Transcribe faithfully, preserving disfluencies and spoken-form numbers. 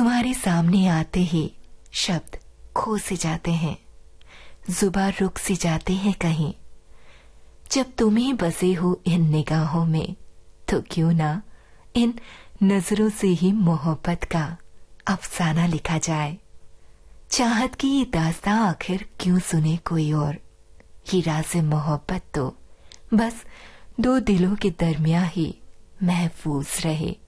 तुम्हारे सामने आते ही शब्द खो से जाते हैं, जुबान रुक सी जाते हैं कहीं। जब तुम ही बसे हो इन निगाहों में, तो क्यों ना इन नजरों से ही मोहब्बत का अफसाना लिखा जाए। चाहत की ये दास्तां आखिर क्यों सुने कोई और, ये राज़े मोहब्बत तो बस दो दिलों के दरमियां ही महफूज रहे।